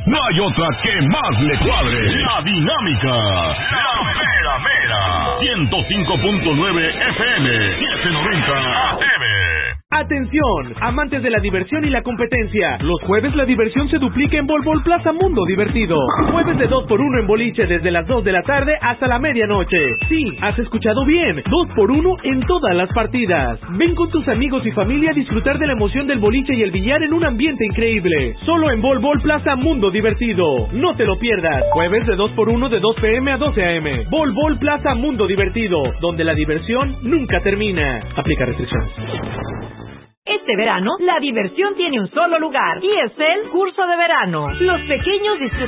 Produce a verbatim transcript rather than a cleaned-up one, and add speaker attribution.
Speaker 1: no hay otra que más le cuadre. La dinámica, la mera mera. ciento cinco punto nueve F M, setecientos noventa A M.
Speaker 2: Atención, amantes de la diversión y la competencia. Los jueves la diversión se duplica en Bol Bol Plaza Mundo Divertido. Jueves de dos por uno en boliche desde las dos de la tarde hasta la medianoche. Sí, has escuchado bien. dos por uno en todas las partidas. Ven con tus amigos y familia a disfrutar de la emoción del boliche y el billar en un ambiente increíble. Solo en Bol Bol Plaza Mundo Divertido. No te lo pierdas. Jueves de dos por uno de dos p m a doce a m. Bol Bol Plaza Mundo Divertido, donde la diversión nunca termina. Aplica restricciones.
Speaker 3: Este verano, la diversión tiene un solo lugar, y es el curso de verano. Los pequeños disfrutan